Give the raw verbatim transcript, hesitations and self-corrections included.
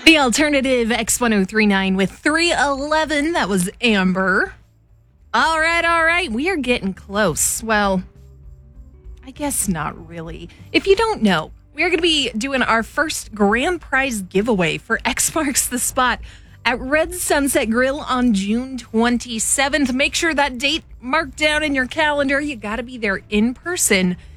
The alternative X ten thirty-nine with three eleven. That was Amber. All right, all right. We are getting close. Well, I guess not really. If you don't know, we are going to be doing our first grand prize giveaway for X Marks the Spot at Red Sunset Grill on June twenty-seventh. Make sure that date marked down in your calendar. You got to be there in person.